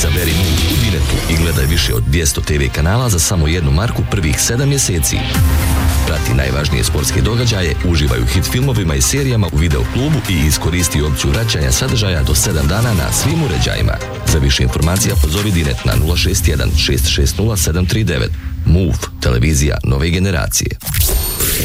Izaberi Move u Dinetu i gledaj više od 200 TV kanala za samo 1 marku prvih 7 mjeseci. Prati najvažnije sportske događaje, uživaj u hit filmovima i serijama u video klubu i iskoristi opciju vraćanja sadržaja do 7 dana na svim uređajima. Za više informacija pozovi Dinet na 061 660 739. Move, televizija nove generacije.